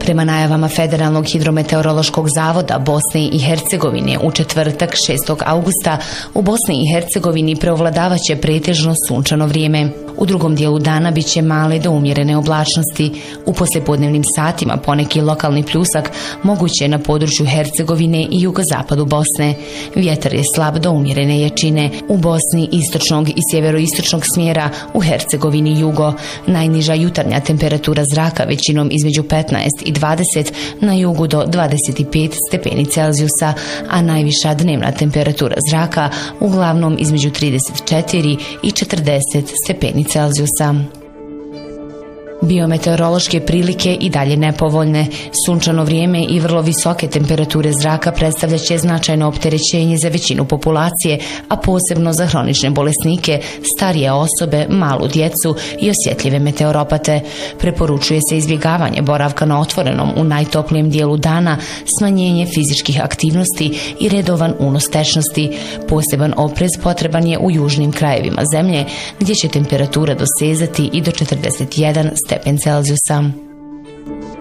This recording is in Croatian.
Prema najavama Federalnog hidrometeorološkog zavoda Bosne i Hercegovine u četvrtak 6. augusta u Bosni i Hercegovini preovladavaće pretežno sunčano vrijeme. U drugom dijelu dana bit će male do umjerene oblačnosti. U poslijepodnevnim satima poneki lokalni pljusak moguće je na području Hercegovine i jugozapadu Bosne. Vjetar je slab do umjerene jačine. U Bosni istočnog i sjeveroistočnog smjera, u Hercegovini jugo. Najniža jutarnja temperatura zraka većinom između 15 i 20, na jugu do 25 stepeni Celzijusa, a najviša dnevna temperatura zraka uglavnom između 34 i 40 stepeni Celzijusa. Biometeorološke prilike i dalje nepovoljne. Sunčano vrijeme i vrlo visoke temperature zraka predstavljaće značajno opterećenje za većinu populacije, a posebno za hronične bolesnike, starije osobe, malu djecu i osjetljive meteoropate. Preporučuje se izbjegavanje boravka na otvorenom u najtoplijem dijelu dana, smanjenje fizičkih aktivnosti i redovan unos tečnosti. Poseban oprez potreban je u južnim krajevima zemlje, gdje će temperatura dosezati i do 41 stepen Celzijusa.